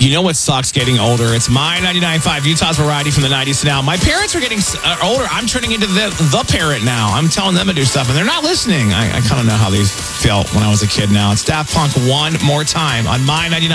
You know what sucks getting older? It's my 99.5 Utah's Variety from the 90s to now. My parents are getting older. I'm turning into the parent now. I'm telling them to do stuff, and they're not listening. I kind of know how they felt when I was a kid now. It's Daft Punk one more time on my 99.5.